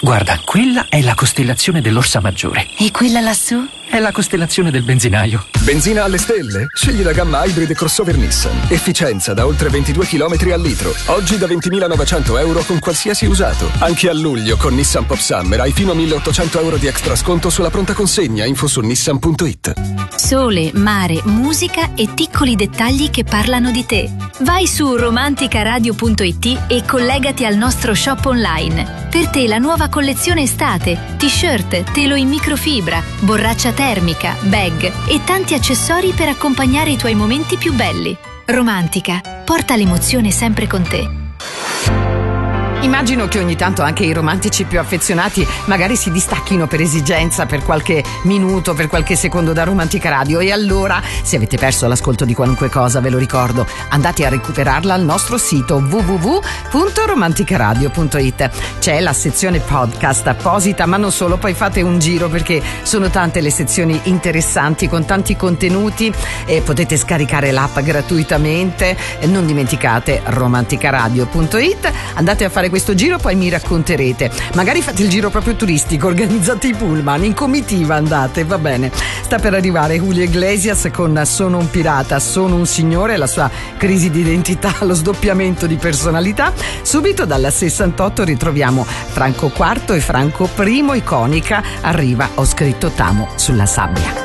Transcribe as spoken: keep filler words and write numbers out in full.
Guarda, quella è la costellazione dell'Orsa Maggiore. E quella lassù? È la costellazione del benzinaio. Benzina alle stelle? Scegli la gamma Hybrid e crossover Nissan. Efficienza da oltre ventidue chilometri al litro. Oggi da ventimilanovecento euro con qualsiasi usato. Anche a luglio con Nissan Pop Summer hai fino a milleottocento euro di extra sconto sulla pronta consegna. Info su nissan punto it. Sole, mare, musica e piccoli dettagli che parlano di te. Vai su romanticaradio punto it e collegati al nostro shop online. Per te la nuova collezione estate, t-shirt, telo in microfibra, borraccia termica, bag e tanti accessori per accompagnare i tuoi momenti più belli. Romantica, porta l'emozione sempre con te. Immagino che ogni tanto anche i romantici più affezionati magari si distacchino per esigenza per qualche minuto, per qualche secondo da Romantica Radio, e allora se avete perso l'ascolto di qualunque cosa, ve lo ricordo, andate a recuperarla al nostro sito w w w punto romanticaradio punto it. C'è la sezione podcast apposita, ma non solo, poi fate un giro perché sono tante le sezioni interessanti con tanti contenuti e potete scaricare l'app gratuitamente. E non dimenticate romanticaradio punto it, andate a fare questo giro, poi mi racconterete. Magari fate il giro proprio turistico, organizzate i pullman, in comitiva andate, va bene. Sta per arrivare Julio Iglesias con Sono un pirata, sono un signore, la sua crisi di identità, lo sdoppiamento di personalità. Subito dalla sessantotto ritroviamo Franco quarto e Franco primo, iconica, arriva Ho scritto t'amo sulla sabbia.